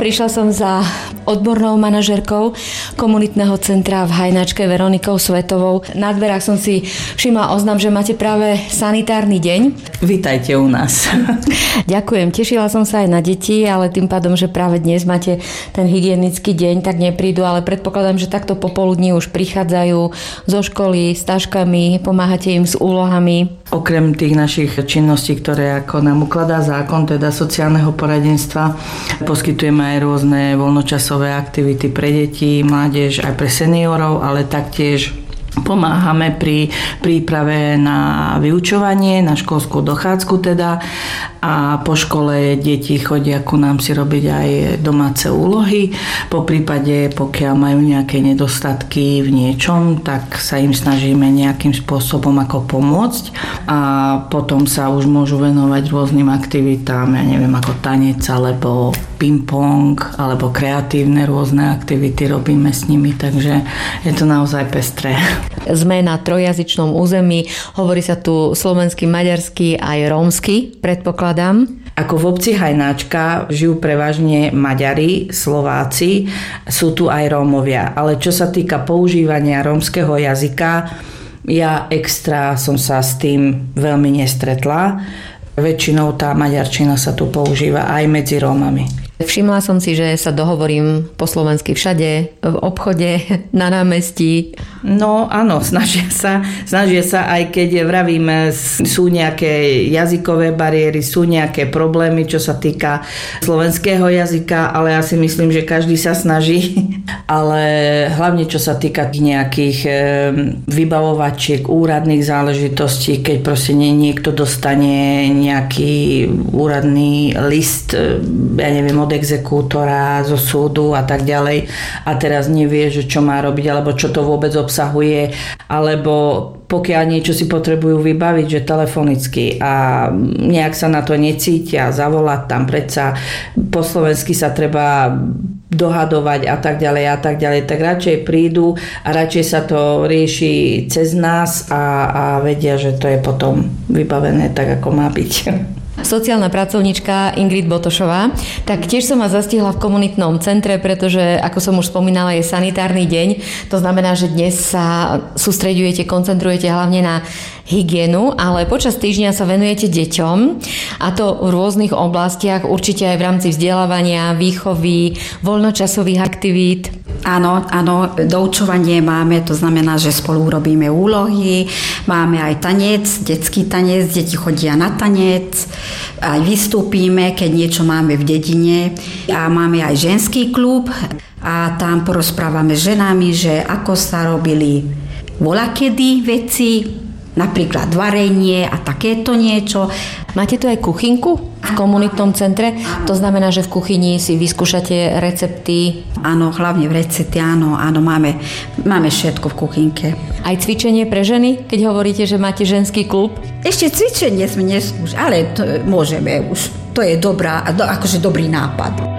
Prišla som za odbornou manažérkou komunitného centra v Hajnačke Veronikou Svetovou. Na dverách som si všimla oznam, že máte práve sanitárny deň. Vítajte u nás. Ďakujem, tešila som sa aj na deti, ale tým pádom, že práve dnes máte ten hygienický deň, tak neprídu, ale predpokladám, že takto popoludní už prichádzajú zo školy s taškami, pomáhate im s úlohami. Okrem tých našich činností, ktoré ako nám ukladá zákon, teda sociálneho poradenstva, poskytujeme aj rôzne voľnočasové aktivity pre deti, mládež, aj pre seniorov, ale taktiež pomáhame pri príprave na vyučovanie, na školskú dochádzku teda, a po škole deti chodia ku nám si robiť aj domáce úlohy. Po prípade, pokiaľ majú nejaké nedostatky v niečom, tak sa im snažíme nejakým spôsobom ako pomôcť a potom sa už môžu venovať rôznym aktivitám, ja neviem, ako tanec alebo ping-pong alebo kreatívne rôzne aktivity robíme s nimi, takže je to naozaj pestré. Sme na trojjazyčnom území, hovorí sa tu slovensky, maďarsky aj rómsky, predpokladám. Ako v obci Hajnáčka žijú prevažne Maďari, Slováci, sú tu aj Rómovia, ale čo sa týka používania rómskeho jazyka, ja extra som sa s tým veľmi nestretla. Väčšinou tá maďarčina sa tu používa aj medzi Rómami. Všimla som si, že sa dohovorím po slovensky všade, v obchode, na námestí. No áno, snažia sa, aj keď vravím, sú nejaké jazykové bariéry, sú nejaké problémy, čo sa týka slovenského jazyka, ale ja si myslím, že každý sa snaží, ale hlavne čo sa týka nejakých vybavovačiek, úradných záležitostí, keď proste niekto dostane nejaký úradný list, ja neviem, od exekútora, zo súdu a tak ďalej a teraz nevie, že čo má robiť alebo čo to vôbec obsahuje, alebo pokiaľ niečo si potrebujú vybaviť, že telefonicky a nejak sa na to necítia, zavolať tam predsa, po slovensky sa treba dohadovať a tak ďalej, tak radšej prídu a radšej sa to rieši cez nás a vedia, že to je potom vybavené tak, ako má byť. Sociálna pracovníčka Ingrid Botošová, tak tiež som vás zastihla v komunitnom centre, pretože, ako som už spomínala, je sanitárny deň. To znamená, že dnes sa sústreďujete, koncentrujete hlavne na hygienu, ale počas týždňa sa venujete deťom a to v rôznych oblastiach, určite aj v rámci vzdelávania, výchovy, voľnočasových aktivít. Áno, doučovanie máme, to znamená, že spolu robíme úlohy, máme aj tanec, detský tanec, deti chodia na tanec, aj vystúpime, keď niečo máme v dedine a máme aj ženský klub a tam porozprávame s ženami, že ako sa robili voľakedy veci, napríklad varenie a takéto niečo. Máte tu aj kuchynku v komunitnom centre? To znamená, že v kuchyni si vyskúšate recepty? Áno, hlavne v recepty, áno, máme všetko v kuchynke. Aj cvičenie pre ženy, keď hovoríte, že máte ženský klub? Ešte cvičenie sme neskúšali, ale môžeme už. To je akože dobrý nápad.